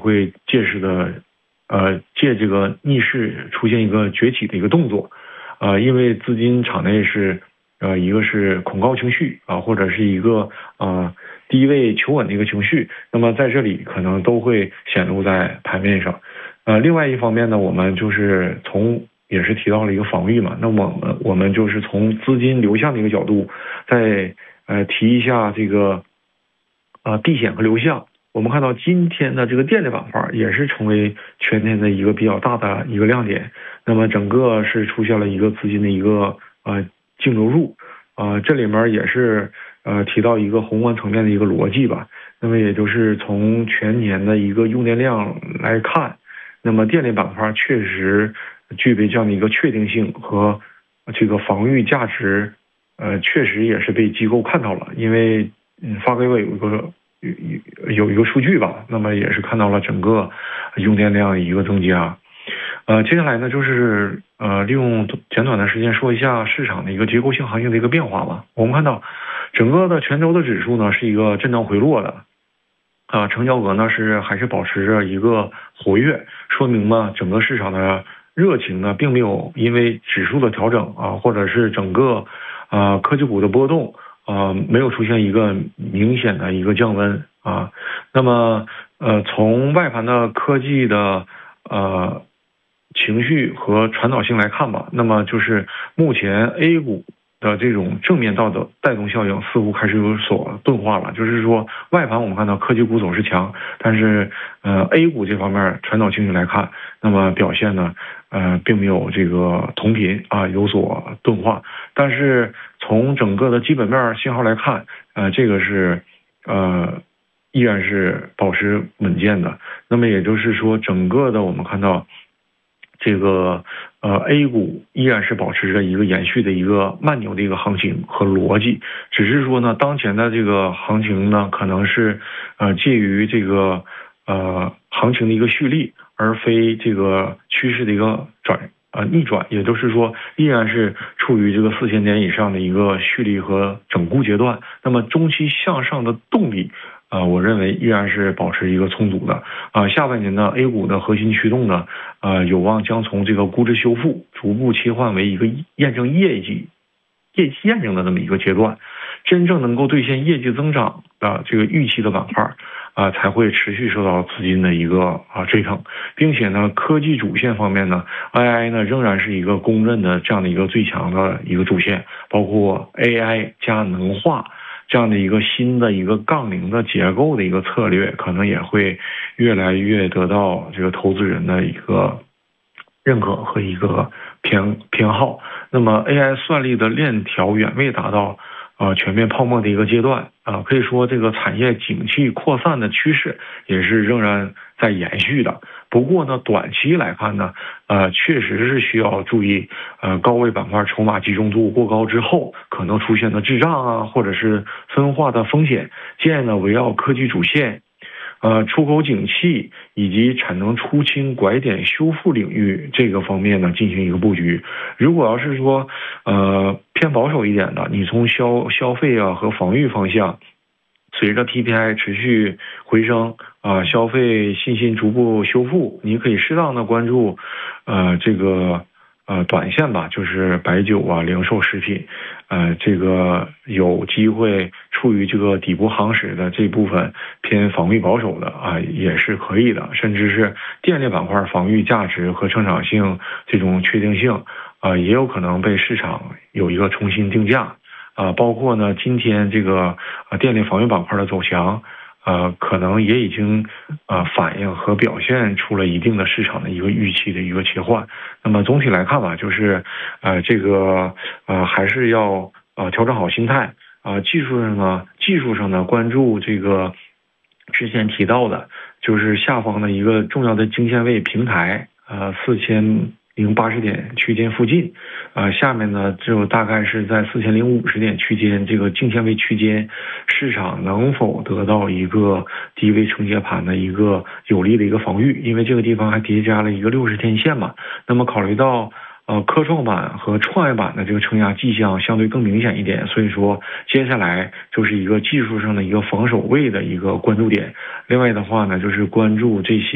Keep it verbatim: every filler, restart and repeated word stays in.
会借势的，呃，借这个逆势出现一个崛起的一个动作，呃，因为资金场内是，呃，一个是恐高情绪啊、呃，或者是一个呃低位求稳的一个情绪，那么在这里可能都会显露在盘面上。呃，另外一方面呢，我们就是从也是提到了一个防御嘛，那么我们我们就是从资金流向的一个角度，再呃提一下这个呃避险和流向。我们看到今天的这个电力板块也是成为全天的一个比较大的一个亮点，那么整个是出现了一个资金的一个呃净流入，呃这里面也是呃提到一个宏观层面的一个逻辑吧，那么也就是从全年的一个用电量来看，那么电力板块确实具备这样的一个确定性和这个防御价值，呃确实也是被机构看到了，因为嗯发改委有一个有有一个数据吧，那么也是看到了整个用电量一个增加。呃，接下来呢，就是呃，利用简短的时间说一下市场的一个结构性行情的一个变化吧。我们看到整个的全周的指数呢是一个震荡回落的，啊、呃，成交额呢是还是保持着一个活跃，说明呢整个市场的热情呢并没有因为指数的调整啊、呃，或者是整个呃科技股的波动。呃，没有出现一个明显的一个降温啊。那么，呃，从外盘的科技的呃情绪和传导性来看吧，那么就是目前 A 股的这种正面道的带动效应似乎开始有所钝化了。就是说，外盘我们看到科技股走势强，但是呃 A 股这方面传导情绪来看，那么表现呢？呃，并没有这个同频啊有所钝化，但是从整个的基本面信号来看，呃，这个是呃依然是保持稳健的。那么也就是说，整个的我们看到这个呃 A 股依然是保持着一个延续的一个慢牛的一个行情和逻辑，只是说呢，当前的这个行情呢，可能是呃介于这个呃行情的一个蓄力，而非这个趋势的一个转呃逆转，也就是说依然是处于这个四千点以上的一个蓄力和整固阶段。那么中期向上的动力，呃，我认为依然是保持一个充足的。啊、呃，下半年呢 ，A 股的核心驱动呢，呃，有望将从这个估值修复逐步切换为一个验证业绩、业绩验证的这么一个阶段。真正能够兑现业绩增长的这个预期的板块啊、呃，才会持续受到资金的一个啊追捧，并且呢，科技主线方面呢 ，A I 呢仍然是一个公认的这样的一个最强的一个主线，包括 A I 加能化这样的一个新的一个杠铃的结构的一个策略，可能也会越来越得到这个投资人的一个认可和一个偏偏好。那么 A I 算力的链条远未达到呃全面泡沫的一个阶段啊、呃，可以说这个产业景气扩散的趋势也是仍然在延续的。不过呢，短期来看呢，呃，确实是需要注意，呃，高位板块筹码集中度过高之后可能出现的滞胀啊，或者是分化的风险。建议呢，围绕科技主线。呃，出口景气以及产能出清拐点修复领域这个方面呢，进行一个布局。如果要是说，呃，偏保守一点的，你从消消费啊和防御方向，随着 P P I 持续回升啊、呃，消费信心逐步修复，你可以适当的关注，呃，这个。呃，短线吧，就是白酒啊、零售食品，呃，这个有机会处于这个底部行驶的这部分偏防御保守的啊，也是可以的，甚至是电力板块防御价值和成长性这种确定性啊，也有可能被市场有一个重新定价啊，包括呢，今天这个呃电力防御板块的走强。呃，可能也已经呃反映和表现出了一定的市场的一个预期的一个切换。那么总体来看吧，就是呃这个呃还是要呃调整好心态啊、呃。技术上呢，技术上呢关注这个之前提到的，就是下方的一个重要的经线位平台呃四千零八十点区间附近，呃，下面呢就大概是在四千零五十点区间这个净线位区间，市场能否得到一个低位承接盘的一个有力的一个防御？因为这个地方还叠加了一个六十天线嘛。那么考虑到呃科创板和创业板的这个承压迹象相对更明显一点，所以说接下来就是一个技术上的一个防守位的一个关注点。另外的话呢，就是关注这些。